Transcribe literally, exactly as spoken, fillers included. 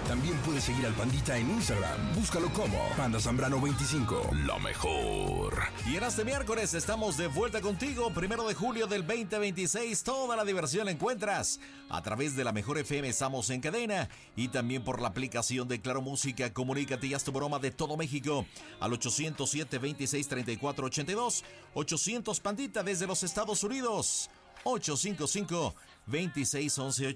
También puedes seguir al Pandita en Instagram. Búscalo como Panda Zambrano veinticinco. La mejor. Y en este miércoles estamos de vuelta contigo. Primero de julio del veinte veintiséis. Toda la diversión la encuentras a través de la Mejor F M. Estamos en cadena y también por la aplicación de Claro Música. Comunícate y haz tu broma de todo México al ochocientos siete, veintiséis, treinta y cuatro ochenta y dos. ochocientos Pandita desde los Estados Unidos. ocho cinco cinco, veintiséis, once, ochenta.